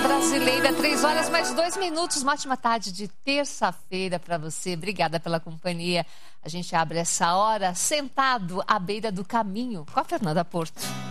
brasileira, 3 horas mais 2 minutos. Uma ótima tarde de terça-feira para você. Obrigada pela companhia. A gente abre essa hora sentado à beira do caminho com a Fernanda Porto.